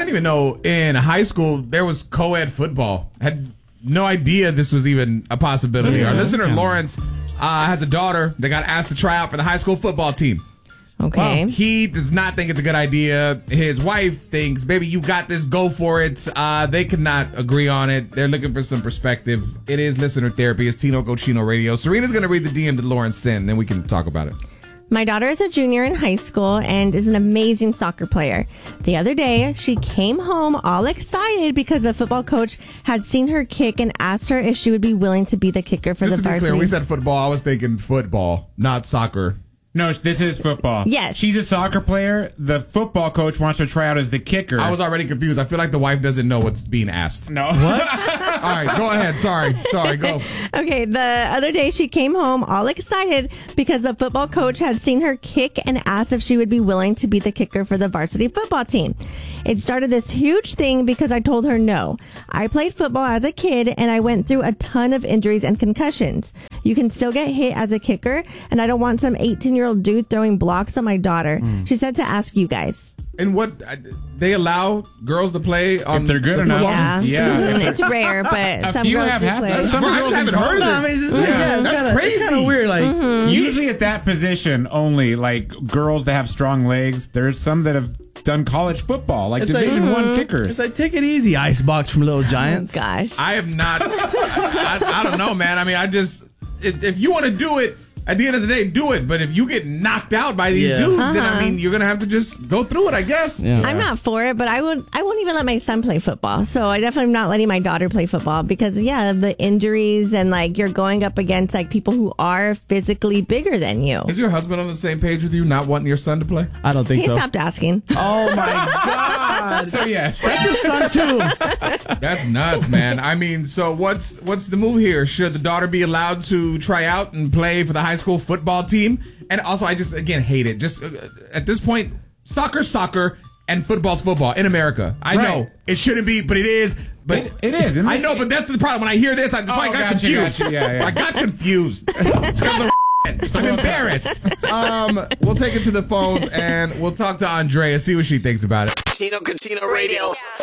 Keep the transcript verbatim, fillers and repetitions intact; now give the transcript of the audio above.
didn't even know in high school there was co-ed football. Had no idea this was even a possibility. Yeah. Our listener, Lawrence, uh, has a daughter that got asked to try out for the high school football team. Okay. Wow. He does not think it's a good idea. His wife thinks, baby, you got this, go for it. Uh, they could not agree on it. They're looking for some perspective. It is listener therapy. It's Tino Cochino Radio. Serena's going to read the D M that Lawrence sent, then we can talk about it. My daughter is a junior in high school and is an amazing soccer player. The other day, she came home all excited because the football coach had seen her kick and asked her if she would be willing to be the kicker for Just the to be varsity. clear, we said football. I was thinking football, not soccer. No, this is football. Yes. She's a soccer player. The football coach wants her to try out as the kicker. I was already confused. I feel like the wife doesn't know what's being asked. No. What? All right, go ahead. Sorry. Sorry, go. Okay, the other day she came home all excited because the football coach had seen her kick and asked if she would be willing to be the kicker for the varsity football team. It started this huge thing because I told her no. I played football as a kid and I went through a ton of injuries and concussions. You can still get hit as a kicker, and I don't want some eighteen-year-old dude throwing blocks at my daughter. Mm. She said to ask you guys. And what, they allow girls to play on If they're good the enough. Yeah, Yeah. Mhm, it's rare, but A some few girls have do happened. play. Some I girls just haven't in heard college- of No, I this. mean, it's just, Yeah. yeah, it's That's kinda, crazy. It's kind of weird. Like, Mm-hmm. Usually at that position only, like girls that have strong legs, there's some that have done college football, like It's like- Division One it's kickers. like, take it easy, Icebox from Little Giants. Gosh. I have not, I, I, I don't know, man. I mean, I just, if, if you want to do it, at the end of the day, do it. But if you get knocked out by these Yeah. dudes, then I Uh-huh. mean, you're going to have to just go through it, I guess. Yeah. I'm not for it, but I would. I won't even let my son play football. So I definitely am not letting my daughter play football because, yeah, of the injuries and like you're going up against like people who are physically bigger than you. Is your husband on the same page with you, not wanting your son to play? I don't think He so. stopped asking. Oh my God. So yes, That's his son too. That's nuts, man. I mean, so what's what's the move here? Should the daughter be allowed to try out and play for the high school football team? And also, I just, again, hate it. Just uh, at this point, soccer's soccer and football's football in America. I Right. know it shouldn't be, but it is. But It- it is. And I this- know, but that's the problem. When I hear this, I, that's why I Oh, got gotcha, confused. gotcha. Yeah, yeah. I got confused. It's got the I'm embarrassed. Um, we'll take it to the phones and we'll talk to Andrea, see what she thinks about it. Tino Cochino Radio.